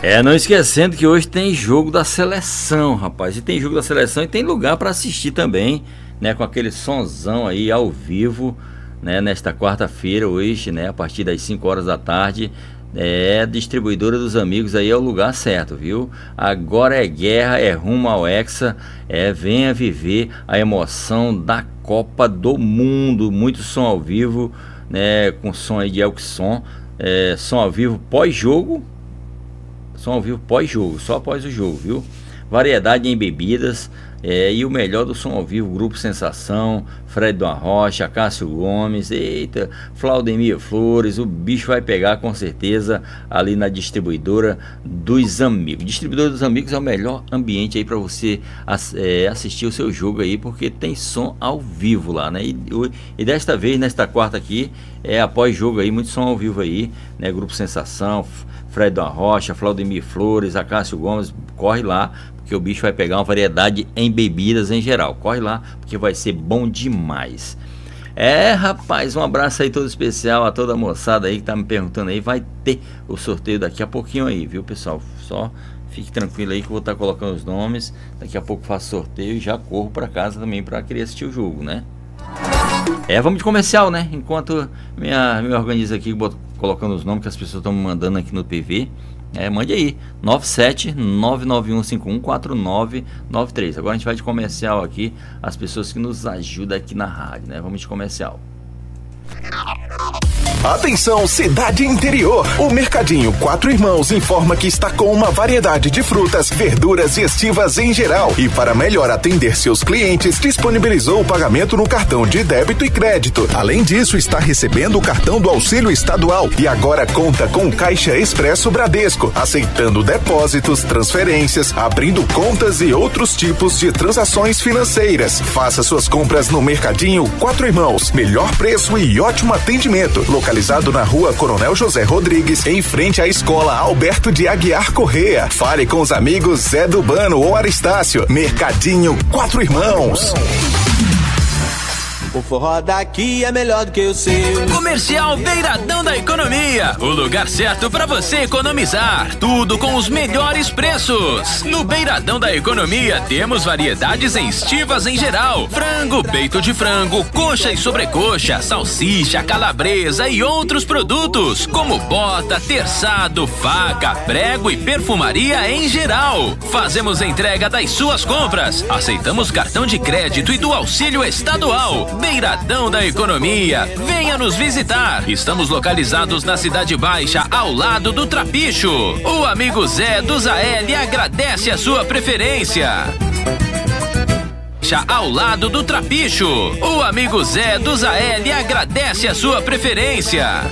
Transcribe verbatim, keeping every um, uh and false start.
É, não esquecendo que hoje tem jogo da seleção, rapaz. E tem jogo da seleção e tem lugar para assistir também, né? Com aquele sonzão aí ao vivo, né? Nesta quarta-feira, hoje, né? A partir das cinco horas da tarde. É, distribuidora dos amigos aí é o lugar certo, viu? Agora é guerra, é rumo ao Hexa. É, venha viver a emoção da Copa do Mundo. Muito som ao vivo, né? Com som aí de Elkson. É, som ao vivo pós-jogo. Som ao vivo pós-jogo, só após o jogo, viu? Variedade em bebidas, é, e o melhor do som ao vivo, Grupo Sensação, Fred do Arrocha, Cássio Gomes, eita, Flaudemir Flores, o bicho vai pegar com certeza ali na distribuidora dos amigos. Distribuidora dos amigos é o melhor ambiente aí para você é, assistir o seu jogo aí, porque tem som ao vivo lá, né? E, e desta vez, nesta quarta aqui, é após jogo aí, muito som ao vivo aí, né? Grupo Sensação, Fred do Arrocha, Flaudemir Flores, Acácio Gomes, corre lá, porque o bicho vai pegar uma variedade em bebidas em geral. Corre lá, porque vai ser bom demais. É, rapaz, um abraço aí todo especial a toda a moçada aí que tá me perguntando aí. Vai ter o sorteio daqui a pouquinho aí, viu, pessoal? Só fique tranquilo aí que eu vou estar colocando os nomes. Daqui a pouco faço sorteio e já corro para casa também para querer assistir o jogo, né? É, vamos de comercial, né? Enquanto minha, me organizo aqui, colocando os nomes que as pessoas estão me mandando aqui no P V. É, mande aí, nove sete nove nove um cinco um quatro nove nove três. Agora a gente vai de comercial aqui, as pessoas que nos ajudam aqui na rádio, né? Vamos de comercial. Atenção, cidade interior. O Mercadinho Quatro Irmãos informa que está com uma variedade de frutas, verduras e estivas em geral. E para melhor atender seus clientes, disponibilizou o pagamento no cartão de débito e crédito. Além disso, está recebendo o cartão do auxílio estadual e agora conta com o Caixa Expresso Bradesco, aceitando depósitos, transferências, abrindo contas e outros tipos de transações financeiras. Faça suas compras no Mercadinho Quatro Irmãos. Melhor preço e ótimo atendimento. Localizado na rua Coronel José Rodrigues, em frente à escola Alberto de Aguiar Correia. Fale com os amigos Zé Dubano ou Aristácio. Mercadinho Quatro Irmãos. O forró daqui é melhor do que o seu. Comercial Beiradão da Economia. O lugar certo para você economizar. Tudo com os melhores preços. No Beiradão da Economia temos variedades em estivas em geral. Frango, peito de frango, coxa e sobrecoxa, salsicha, calabresa e outros produtos, como bota, terçado, faca, prego e perfumaria em geral. Fazemos entrega das suas compras. Aceitamos cartão de crédito e do auxílio estadual. Beiradão da Economia, venha nos visitar. Estamos localizados na Cidade Baixa, ao lado do Trapicho. O amigo Zé do Zael agradece a sua preferência. Ao lado do Trapicho. O amigo Zé do Zael agradece a sua preferência.